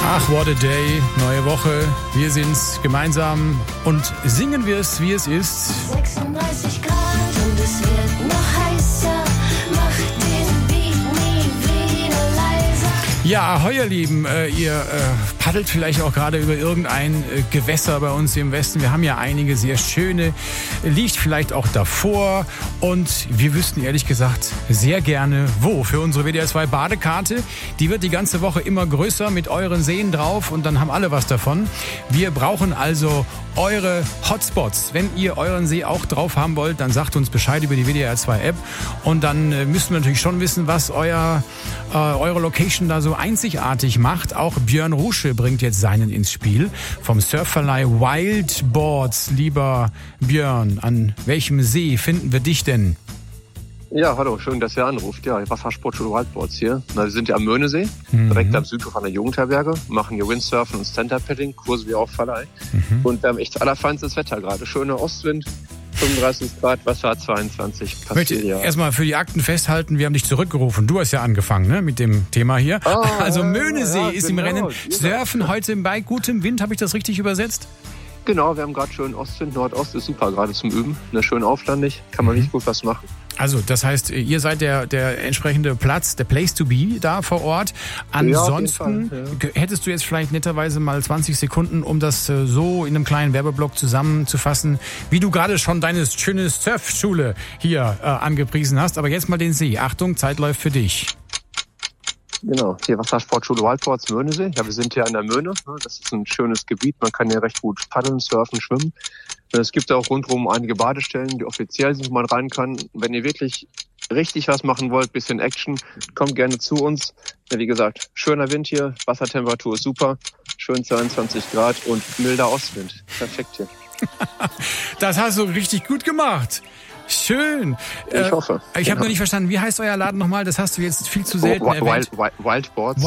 Ach, what a day, neue Woche, wir sind's gemeinsam und singen wir es, wie es ist. 36 Grad und es wird noch heißer, mach den Beat nie wieder leiser. Ja, ahoi ihr Lieben, ihr paddelt vielleicht auch gerade über irgendein Gewässer bei uns im Westen. Wir haben ja einige sehr schöne, liegt vielleicht auch davor und wir wüssten ehrlich gesagt sehr gerne wo. Für unsere WDR 2 Badekarte, die wird die ganze Woche immer größer mit euren Seen drauf und dann haben alle was davon. Wir brauchen also eure Hotspots. Wenn ihr euren See auch drauf haben wollt, dann sagt uns Bescheid über die WDR 2 App und dann müssen wir natürlich schon wissen, was eure Location da so einzigartig macht. Auch Björn Rusche bringt jetzt seinen ins Spiel vom Surfverleih Wildboards. Lieber Björn, an welchem See finden wir dich denn? Ja, hallo, schön, dass ihr anruft. Ja, Wassersportschule Wildboards hier. Wir sind ja am Möhnesee, direkt am Südhof an der Jugendherberge, machen hier Windsurfen und Stand-Up-Paddling, Kurse wie auch Verleih. Und wir haben echt allerfeinstes Wetter gerade. Schöner Ostwind, 35 Grad, Wasser 22. Ich möchte erstmal für die Akten festhalten, wir haben dich zurückgerufen. Du hast ja angefangen, ne, mit dem Thema hier. Also Möhnesee ist genau im Rennen. Surfen heute bei gutem Wind, habe ich das richtig übersetzt? Genau, wir haben gerade schön Ostwind, Nordost ist super, gerade zum Üben. Schön auflandig, kann man nicht gut was machen. Also, das heißt, ihr seid der entsprechende Platz, der Place to be da vor Ort. Ansonsten hättest du jetzt vielleicht netterweise mal 20 Sekunden, um das so in einem kleinen Werbeblock zusammenzufassen, wie du gerade schon deine schöne Surfschule hier angepriesen hast. Aber jetzt mal den See. Achtung, Zeit läuft für dich. Genau, hier Wassersportschule Wildboards Möhnesee. Ja, wir sind hier an der Möhne. Das ist ein schönes Gebiet. Man kann hier recht gut paddeln, surfen, schwimmen. Es gibt auch rundherum einige Badestellen, die offiziell sind, wo man rein kann. Wenn ihr wirklich richtig was machen wollt, bisschen Action, kommt gerne zu uns. Ja, wie gesagt, schöner Wind hier, Wassertemperatur ist super, schön 22 Grad und milder Ostwind. Perfekt hier. Das hast du richtig gut gemacht. Schön. Ich hoffe. Ich habe noch nicht verstanden, wie heißt euer Laden nochmal? Das hast du jetzt viel zu selten erwähnt. Wildboards.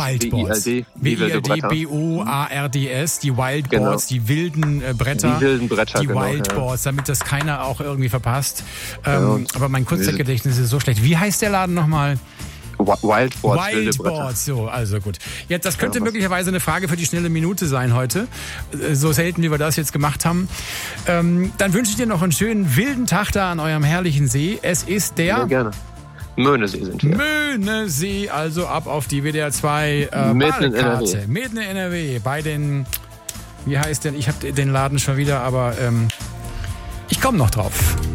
WILD-BOARDS, die Wildboards, genau. Die wilden Bretter. Die wilden Bretter, die genau, Wildboards, damit das keiner auch irgendwie verpasst. Aber mein Kurzzeitgedächtnis ist so schlecht. Wie heißt der Laden nochmal? Wildboards, so, also gut. Jetzt, das könnte möglicherweise eine Frage für die schnelle Minute sein heute. So selten, wie wir das jetzt gemacht haben. Dann wünsche ich dir noch einen schönen wilden Tag da an eurem herrlichen See. Es ist der... Ja, gerne. Möhnesee sind wir. Möhnesee, also ab auf die WDR 2 Mitten in NRW. Mitten in NRW. Bei den... Wie heißt denn? Ich habe den Laden schon wieder, aber ich komme noch drauf.